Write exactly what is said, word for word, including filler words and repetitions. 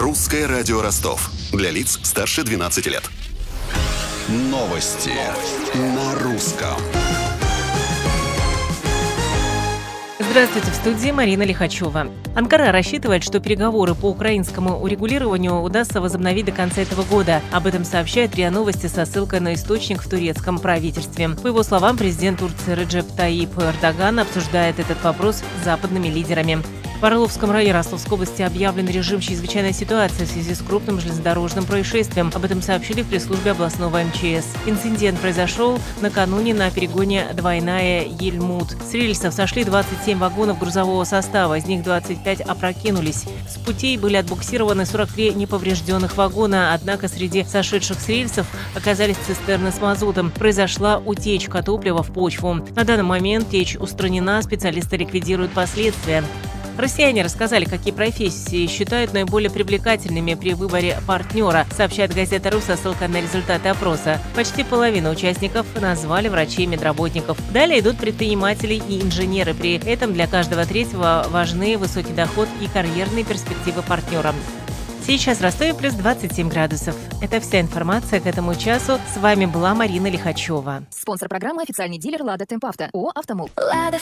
Русское радио Ростов. Для лиц старше двенадцати лет. Новости на русском. Здравствуйте, в студии Марина Лихачева. Анкара рассчитывает, что переговоры по украинскому урегулированию удастся возобновить до конца этого года. Об этом сообщает РИА Новости со ссылкой на источник в турецком правительстве. По его словам, президент Турции Реджеп Таyyip Эрдоган обсуждает этот вопрос с западными лидерами. В Орловском районе Ростовской области объявлен режим чрезвычайной ситуации в связи с крупным железнодорожным происшествием. Об этом сообщили в пресс-службе областного эм че эс. Инцидент произошел накануне на перегоне Двойная Ельмут. С рельсов сошли двадцать семь вагонов грузового состава, из них двадцать пять опрокинулись. С путей были отбуксированы сорок три неповрежденных вагона, однако среди сошедших с рельсов оказались цистерны с мазутом. Произошла утечка топлива в почву. На данный момент течь устранена, специалисты ликвидируют последствия. Россияне рассказали, какие профессии считают наиболее привлекательными при выборе партнера, сообщает газета «Ру» со ссылкой на результаты опроса. Почти половина участников назвали врачей и медработников. Далее идут предприниматели и инженеры. При этом для каждого третьего важны высокий доход и карьерные перспективы партнера. Сейчас в Ростове плюс двадцать семь градусов. Это вся информация к этому часу. С вами была Марина Лихачева. Спонсор программы — официальный дилер «Лада Темпавто». ООО «Автомол».